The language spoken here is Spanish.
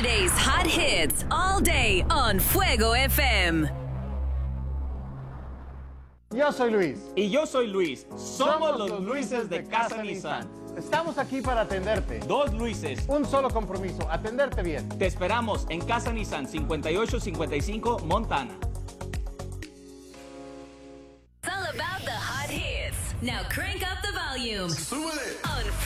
Saturday's hot hits all day on Fuego FM. Yo soy Luis. Y yo soy Luis. Somos los Luises de Casa Nissan. Estamos aquí para atenderte. Dos Luises. Un solo compromiso, atenderte bien. Te esperamos en Casa Nissan 5855 Montana. It's all about the hot hits. Now crank up the volume. Súbele. On